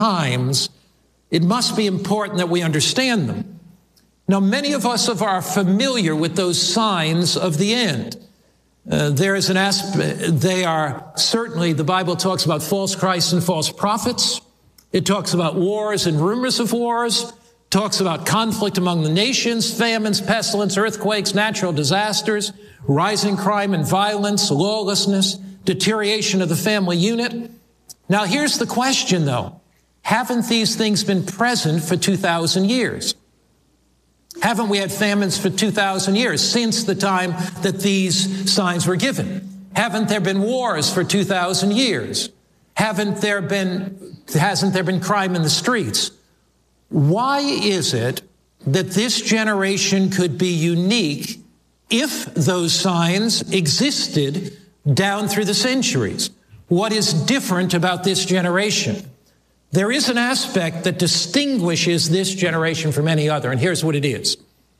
times, it must be important that we understand them. Now, many of us are familiar with those signs of the end. There is an aspect, they are certainly, the Bible talks about false Christs and false prophets. It talks about wars and rumors of wars, talks about conflict among the nations, famines, pestilence, earthquakes, natural disasters, rising crime and violence, lawlessness, deterioration of the family unit. Now, here's the question, though. Haven't these things been present for 2,000 years? Haven't we had famines for 2,000 years since the time that these signs were given? Haven't there been wars for 2,000 years? Hasn't there been crime in the streets? Why is it that this generation could be unique if those signs existed down through the centuries? What is different about this generation? There is an aspect that distinguishes this generation from any other, and here's what it is.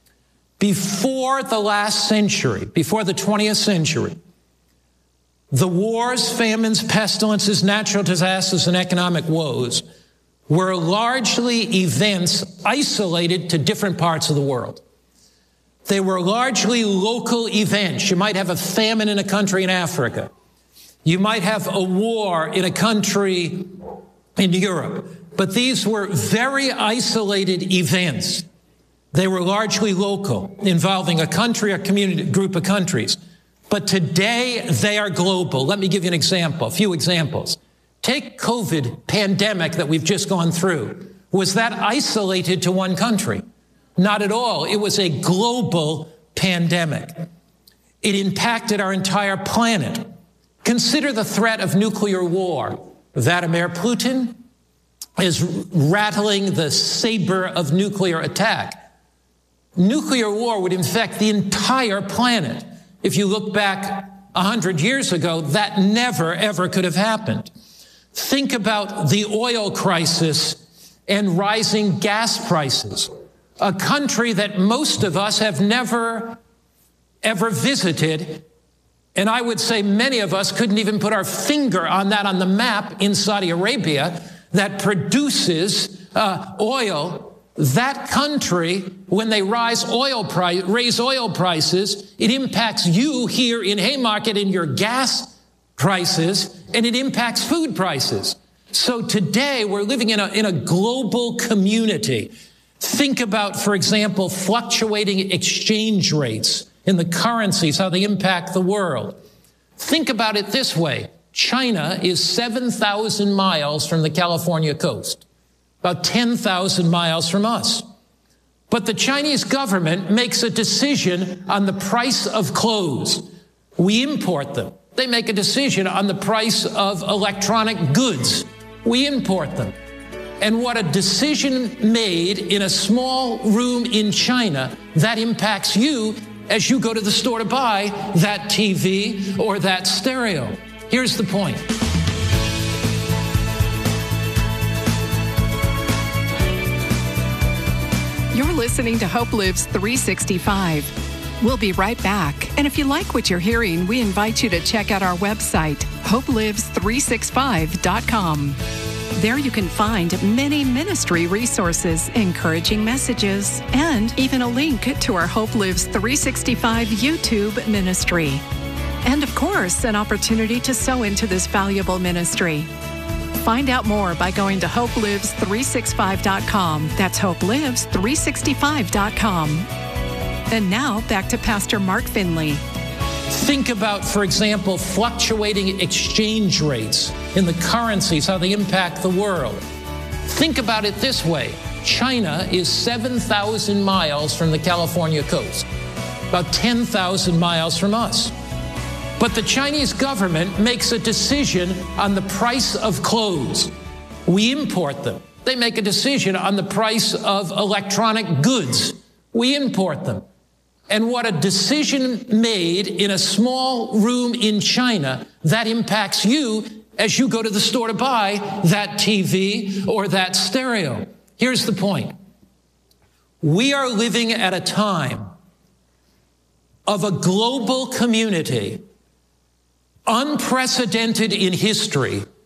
Before the last century, before the 20th century, the wars, famines, pestilences, natural disasters, and economic woes were largely events isolated to different parts of the world. They were largely local events. You might have a famine in a country in Africa. You might have a war in a country in Europe. But these were very isolated events. They were largely local, involving a country, a community, group of countries. But today, they are global. Let me give you an example, a few examples. Take COVID pandemic that we've just gone through. Was that isolated to one country? Not at all. It was a global pandemic. It impacted our entire planet. Consider the threat of nuclear war. Vladimir Putin is rattling the saber of nuclear attack. Nuclear war would infect the entire planet. If you look back 100 years ago, that never, ever could have happened. Think about the oil crisis and rising gas prices. A country that most of us have never, ever visited. And I would say many of us couldn't even put our finger on that on the map in Saudi Arabia that produces oil. That country, when they raise oil prices, it impacts you here in Haymarket in your gas prices, and it impacts food prices. So today we're living in a global community. Think about, for example, fluctuating exchange rates in the currencies, how they impact the world. Think about it this way. China is 7,000 miles from the California coast, about 10,000 miles from us. But the Chinese government makes a decision on the price of clothes. We import them. They make a decision on the price of electronic goods. We import them. And what a decision made in a small room in China, that impacts you as you go to the store to buy that TV or that stereo. Here's the point. You're listening to Hope Lives 365. We'll be right back. And if you like what you're hearing, we invite you to check out our website, hopelives365.com. There you can find many ministry resources, encouraging messages, and even a link to our Hope Lives 365 YouTube ministry. And of course, an opportunity to sow into this valuable ministry. Find out more by going to hopelives365.com. That's hopelives365.com. And now back to Pastor Mark Finley. Think about, for example, fluctuating exchange rates in the currencies, how they impact the world. Think about it this way. China is 7,000 miles from the California coast, about 10,000 miles from us. But the Chinese government makes a decision on the price of clothes. We import them. They make a decision on the price of electronic goods. We import them. And what a decision made in a small room in China, that impacts you as you go to the store to buy that TV or that stereo. Here's the point. We are living at a time of a global community, unprecedented in history,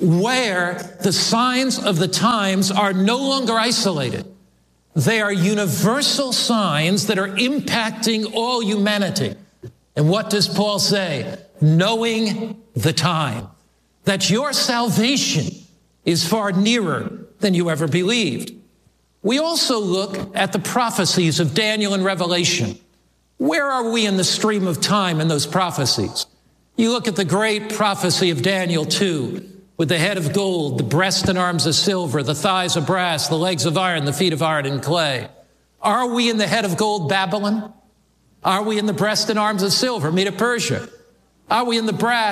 where the signs of the times are no longer isolated. They are universal signs that are impacting all humanity. And what does Paul say? Knowing the time, that your salvation is far nearer than you ever believed. We also look at the prophecies of Daniel and Revelation. Where are we in the stream of time in those prophecies? You look at the great prophecy of Daniel 2, with the head of gold, the breast and arms of silver, the thighs of brass, the legs of iron, the feet of iron and clay. Are we in the head of gold Babylon? Are we in the breast and arms of silver, Medo-Persia? Are we in the brass